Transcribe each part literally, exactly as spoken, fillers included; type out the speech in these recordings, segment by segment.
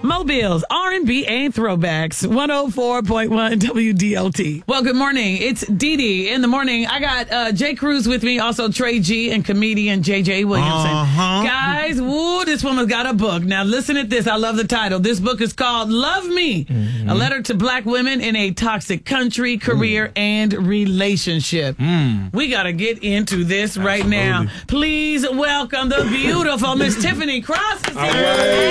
Mobile's R and B and throwbacks, one oh four point one W D L T. Well, good morning. It's Dee Dee in the morning. I got uh, Jay Cruz with me, also Trey G and comedian J J Williamson. Uh-huh. Guys, woo, this woman's got a book. Now, listen at this. I love the title. This book is called Love Me, mm-hmm. a letter to black women in a toxic country, career, mm. and relationship. Mm. We got to get into this right Absolutely. now. Please welcome the beautiful Miss Tiffany Cross. All right.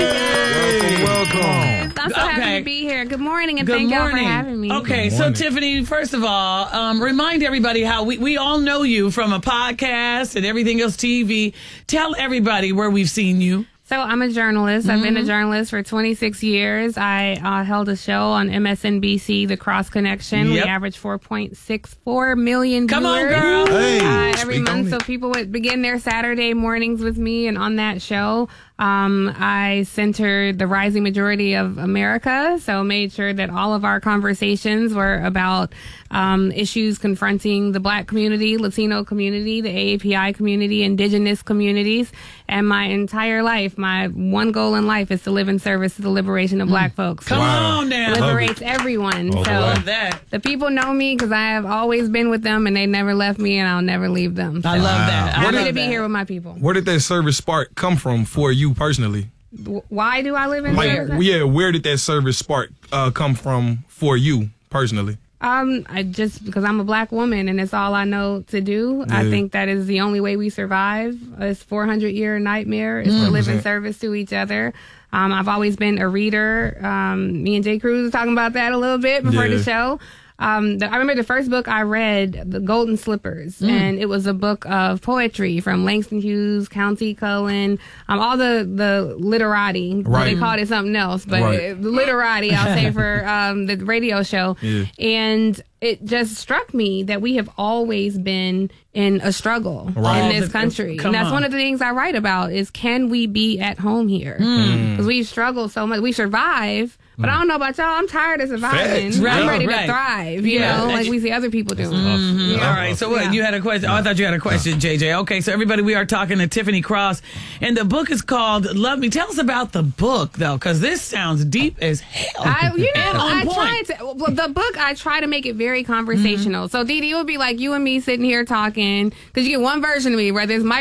Welcome, welcome. I'm so Okay. happy to be here. Good morning, and Good thank y'all morning. for having me. Okay, so Tiffany, first of all, um, remind everybody how we, we all know you from a podcast and everything else T V. Tell everybody where we've seen you. So I'm a journalist. Mm-hmm. I've been a journalist for twenty-six years. I uh, held a show on M S N B C, The Cross Connection. Yep. We averaged four point six four million Come viewers. on, girl. Hey, uh, every speak month, on so it. people would begin their Saturday mornings with me, and on that show, um, I centered the rising majority of America. So made sure that all of our conversations were about um, issues confronting the Black community, Latino community, the A A P I community, indigenous communities. And my entire life, my one goal in life is to live in service to the liberation of Black folks. Come Wow. on now. Liberates everyone. Oh, so boy. Love that. the people know me because I have always been with them, and they never left me, and I'll never leave them. So I love that. I happy love to be that. here with my people. Where did that service spark come from for you personally? W- Why do I live in Like, service? yeah, where did that service spark uh, come from for you personally? Um, I just because I'm a Black woman and it's all I know to do. I Yeah. think that is the only way we survive. This four hundred year nightmare is to live in service to each other. Um, I've always been a reader. Um, me and Jay Cruz were talking about that a little bit before Yeah. the show. Um, the, I remember the first book I read, The Golden Slippers, and it was a book of poetry from Langston Hughes, Countee Cullen, um, all the, the literati. Right. They called it something else, but Right. it, the literati, I'll say, for um, the radio show. Yeah. And it just struck me that we have always been in a struggle Right. in Oh, this the- country. come And that's on. one of the things I write about is, can we be at home here? Because we've struggled so much. We survive, but I don't know about y'all. I'm tired of surviving. Facts. I'm Right, ready right. to thrive, you Yeah, know, that's- like we see other people doing. Mhm. Yeah. All right, so what? Yeah. You had a question? Oh, I thought you had a question, J J. Okay, so everybody, we are talking to Tiffany Cross, and the book is called Love Me. Tell us about the book, though, because this sounds deep as hell. I, you know, And on I point. tried to. Well, the book, I try to make it very conversational. So, Dee Dee, it would be like you and me sitting here talking, because you get one version of me where there's my